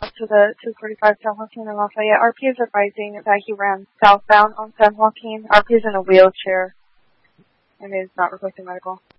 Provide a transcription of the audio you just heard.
to the 245 San Joaquin and Lafayette. RP is advising that he ran southbound on San Joaquin. RP is in a wheelchair and is not requesting medical.